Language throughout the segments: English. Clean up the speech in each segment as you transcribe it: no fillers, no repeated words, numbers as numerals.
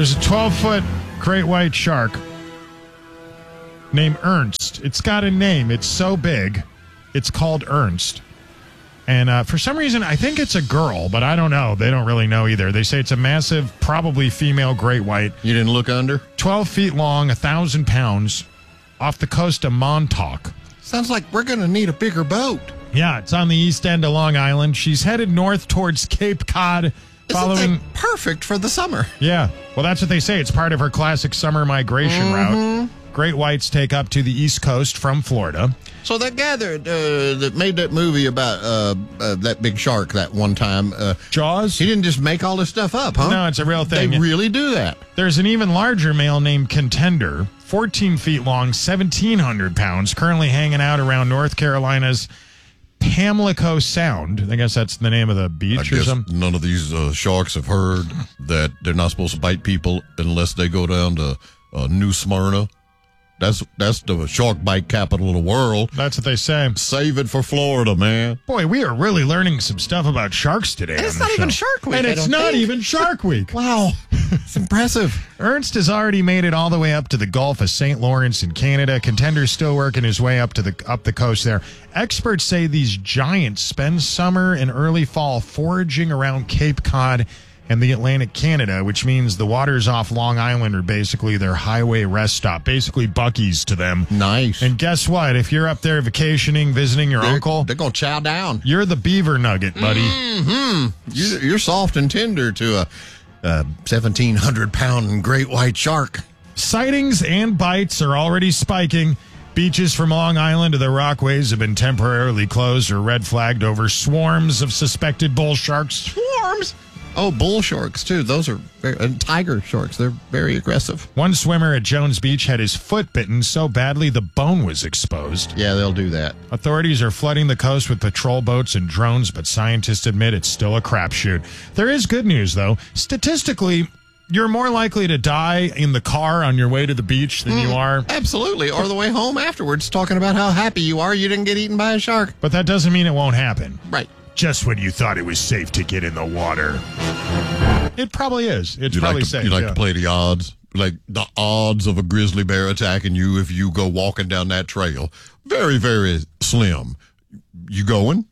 There's a 12-foot great white shark named Ernst. It's got a name. It's so big. It's called Ernst. And for some reason, I think it's a girl, but I don't know. They don't really know either. They say it's a massive, probably female great white. You didn't look under? 12 feet long, 1,000 pounds, off the coast of Montauk. Sounds like we're going to need a bigger boat. Yeah, it's on the east end of Long Island. She's headed north towards Cape Cod. Isn't that perfect for the summer? Yeah. Well, that's what they say. It's part of her classic summer migration route. Great whites take up to the East Coast from Florida. So that guy that made that movie about that big shark that one time, Jaws? He didn't just make all this stuff up, huh? No, it's a real thing. They really do that. There's an even larger male named Contender, 14 feet long, 1,700 pounds, currently hanging out around North Carolina's Pamlico Sound. I guess that's the name of the beach or something. None of these sharks have heard that they're not supposed to bite people unless they go down to New Smyrna. That's the shark bite capital of the world. That's what they say. Save it for Florida, man. Boy, we are really learning some stuff about sharks today. And it's not even Shark Week. And it's not even Shark Week. Wow. It's impressive. Ernst has already made it all the way up to the Gulf of St. Lawrence in Canada. Contender's still working his way up the coast there. Experts say these giants spend summer and early fall foraging around Cape Cod and the Atlantic Canada, which means the waters off Long Island are basically their highway rest stop, basically Buc-ee's to them. Nice. And guess what? If you're up there vacationing, visiting your uncle, they're going to chow down. You're the beaver nugget, buddy. Mm-hmm. You're soft and tender to a 1,700-pound great white shark. Sightings and bites are already spiking. Beaches from Long Island to the Rockaways have been temporarily closed or red flagged over swarms of suspected bull sharks. Swarms? Oh, bull sharks, too. Those are tiger sharks. They're very aggressive. One swimmer at Jones Beach had his foot bitten so badly the bone was exposed. Yeah, they'll do that. Authorities are flooding the coast with patrol boats and drones, but scientists admit it's still a crapshoot. There is good news, though. Statistically, you're more likely to die in the car on your way to the beach than you are. Absolutely. Or the way home afterwards, talking about how happy you are you didn't get eaten by a shark. But that doesn't mean it won't happen. Right. Just when you thought it was safe to get in the water. It probably is. It's probably safe. You like to play the odds? Like the odds of a grizzly bear attacking you if you go walking down that trail. Very, very slim. You going?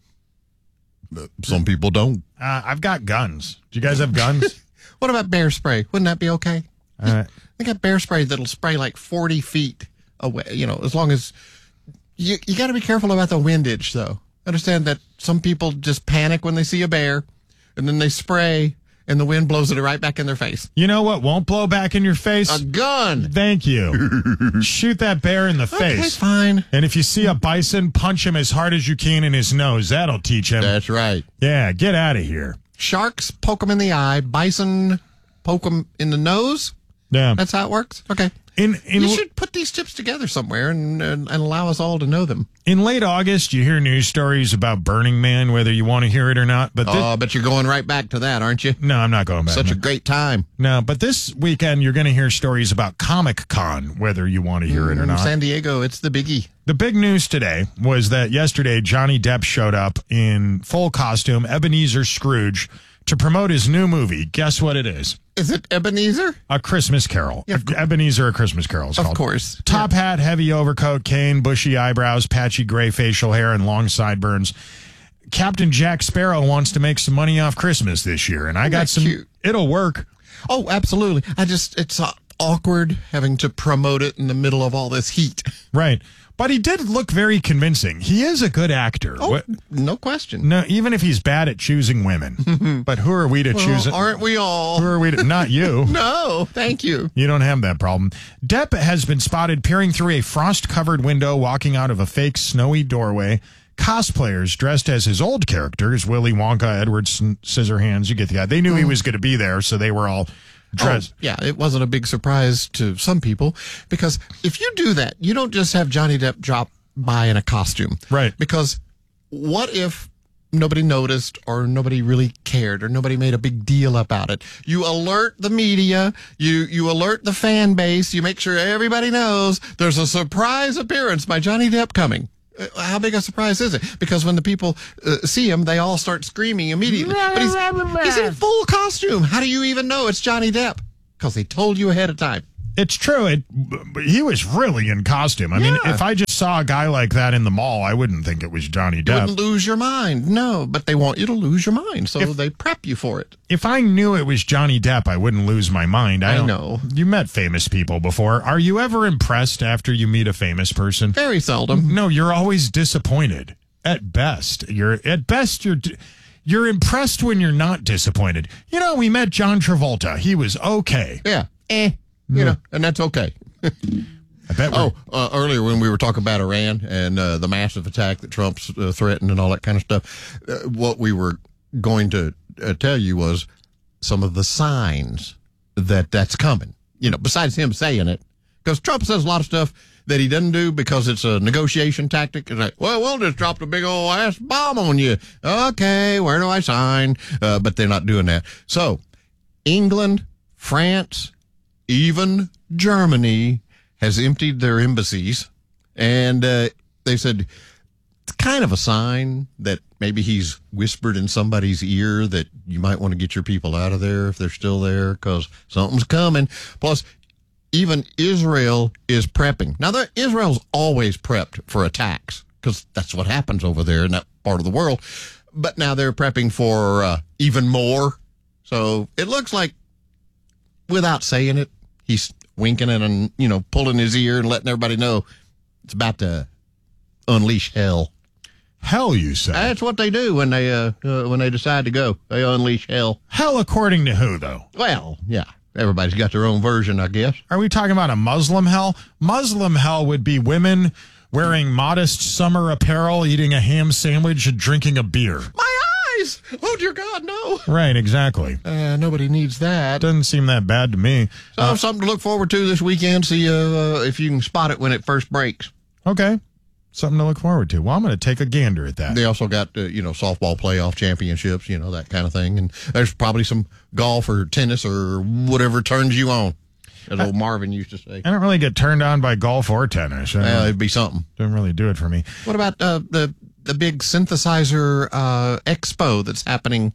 Some people don't. I've got guns. Do you guys have guns? What about bear spray? Wouldn't that be okay? They got bear spray that'll spray like 40 feet away. You know, as long as you got to be careful about the windage, though. Understand that some people just panic when they see a bear, and then they spray, and the wind blows it right back in their face. You know what won't blow back in your face? A gun. Thank you. Shoot that bear in the face. Okay, fine. And if you see a bison, punch him as hard as you can in his nose. That'll teach him. That's right. Yeah, get out of here. Sharks, poke them in the eye. Bison, poke them in the nose. Yeah. That's how it works? Okay. You should put these tips together somewhere and allow us all to know them. In late August, you hear news stories about Burning Man, whether you want to hear it or not. But you're going right back to that, aren't you? No, I'm not going back. Such a great time. No, but this weekend, you're going to hear stories about Comic-Con, whether you want to hear it or not. San Diego, it's the biggie. The big news today was that yesterday, Johnny Depp showed up in full costume, Ebenezer Scrooge, to promote his new movie. Guess what it is? Is it Ebenezer? A Christmas Carol. Yeah, Ebenezer, A Christmas Carol. Of course. Top hat, heavy overcoat, cane, bushy eyebrows, patchy gray facial hair, and long sideburns. Captain Jack Sparrow wants to make some money off Christmas this year, and I got some. Cute. It'll work. Oh, absolutely. It's awkward having to promote it in the middle of all this heat. Right. But he did look very convincing. He is a good actor. Oh, no question. No, even if he's bad at choosing women. But who are we to choose it? Aren't we all? Who are we to? Not you. No, thank you. You don't have that problem. Depp has been spotted peering through a frost-covered window, walking out of a fake snowy doorway. Cosplayers dressed as his old characters, Willy Wonka, Edward Scissorhands, you get the guy. They knew he was going to be there, so they were all dressed. Yeah, it wasn't a big surprise to some people, because if you do that, you don't just have Johnny Depp drop by in a costume. Right. Because what if nobody noticed or nobody really cared or nobody made a big deal about it? You alert the media, you alert the fan base, you make sure everybody knows there's a surprise appearance by Johnny Depp coming. How big a surprise is it? Because when the people see him, they all start screaming immediately. But he's in full costume. How do you even know it's Johnny Depp? because they told you ahead of time. It's true. He was really in costume. I mean, if I just saw a guy like that in the mall, I wouldn't think it was Johnny You Depp. wouldn't lose your mind. No, but they want you to lose your mind, so they prep you for it. If I knew it was Johnny Depp, I wouldn't lose my mind. I know. You met famous people before. Are you ever impressed after you meet a famous person? Very seldom. No, you're always disappointed. At best, you're impressed when you're not disappointed. You know, we met John Travolta. He was okay. Yeah. You know, and that's okay. I bet. Earlier when we were talking about Iran and the massive attack that Trump's threatened and all that kind of stuff, what we were going to tell you was some of the signs that that's coming. You know, besides him saying it, because Trump says a lot of stuff that he doesn't do because it's a negotiation tactic. It's like, well, we'll just drop a big old ass bomb on you. Okay, where do I sign? But they're not doing that. So, England, France, even Germany has emptied their embassies, and they said it's kind of a sign that maybe he's whispered in somebody's ear that you might want to get your people out of there if they're still there because something's coming. Plus, even Israel is prepping. Now, Israel's always prepped for attacks because that's what happens over there in that part of the world. But now they're prepping for even more. So it looks like, without saying it, he's winking and, you know, pulling his ear and letting everybody know it's about to unleash hell. Hell, you say? That's what they do when they decide to go. They unleash hell. Hell according to who, though? Well, yeah. Everybody's got their own version, I guess. Are we talking about a Muslim hell? Muslim hell would be women wearing modest summer apparel, eating a ham sandwich, and drinking a beer. My eyes! Oh, dear God, no. Right, exactly. Nobody needs that. Doesn't seem that bad to me. So something to look forward to this weekend. See if you can spot it when it first breaks. Okay. Something to look forward to. Well, I'm going to take a gander at that. They also got, softball playoff championships, that kind of thing. And there's probably some golf or tennis or whatever turns you on, as old Marvin used to say. I don't really get turned on by golf or tennis. It'd be something. Doesn't really do it for me. What about the big synthesizer expo that's happening?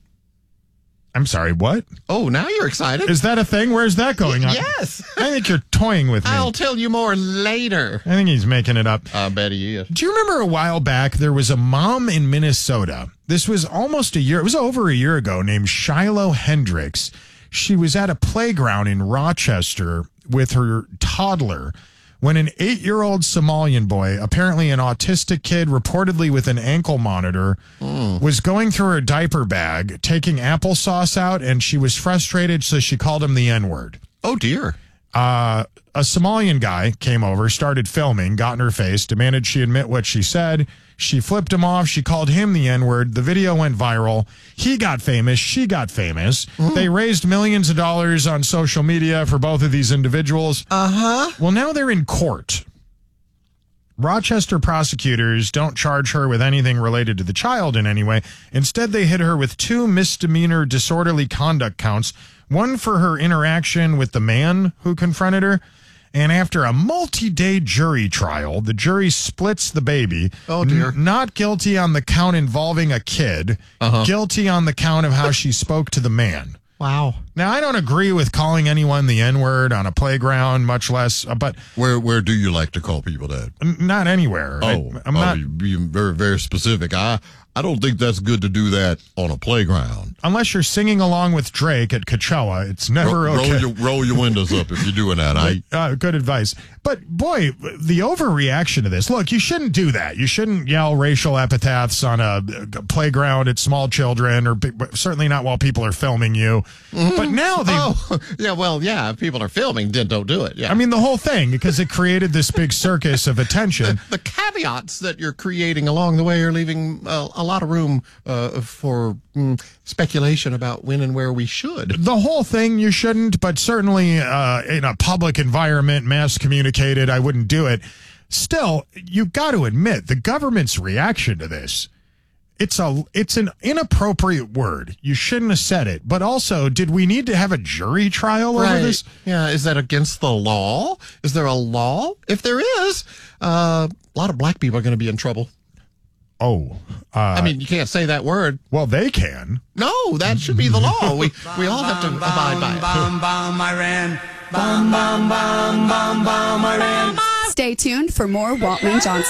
I'm sorry, what? Oh, now you're excited. Is that a thing? Where's that going on? Yes. I think you're toying with me. I'll tell you more later. I think he's making it up. I bet he is. Do you remember a while back there was a mom in Minnesota? This was almost it was over a year ago, named Shiloh Hendricks. She was at a playground in Rochester with her toddler when an 8-year-old Somalian boy, apparently an autistic kid, reportedly with an ankle monitor, was going through her diaper bag, taking applesauce out, and she was frustrated, so she called him the N-word. Oh, dear. A Somalian guy came over, started filming, got in her face, demanded she admit what she said. She flipped him off. She called him the N-word. The video went viral. He got famous. She got famous. They raised millions of dollars on social media for both of these individuals. Uh-huh. Well, now they're in court. Rochester prosecutors don't charge her with anything related to the child in any way. Instead, they hit her with 2 misdemeanor disorderly conduct counts, one for her interaction with the man who confronted her. And after a multi-day jury trial, the jury splits the baby. Oh, dear. Not guilty on the count involving a kid. Guilty on the count of how she spoke to the man. Wow. Now, I don't agree with calling anyone the N-word on a playground, much less, but... Where do you like to call people that? Not anywhere. I'm not... You're being very, very specific. I don't think that's good to do that on a playground. Unless you're singing along with Drake at Coachella, it's never okay. Roll your windows up if you're doing that. Good advice. But, boy, the overreaction to this. Look, you shouldn't do that. You shouldn't yell racial epithets on a playground at small children, or certainly not while people are filming you. Mm-hmm. But now they... if people are filming, then don't do it. Yeah. I mean, the whole thing, because it created this big circus of attention. The caveats that you're creating along the way are leaving a lot of room for speculation about when and where we should. The whole thing you shouldn't, but certainly in a public environment, mass communicated, I wouldn't do it. Still, you got to admit, the government's reaction to this, it's an inappropriate word. You shouldn't have said it. But also, did we need to have a jury trial over this? Yeah, is that against the law? Is there a law? If there is, a lot of black people are going to be in trouble. Oh, I mean, you can't say that word. well, they can. No, that should be the law. We all have to abide by it. Iran. Iran. Stay tuned for more Walt Wayne Johnson.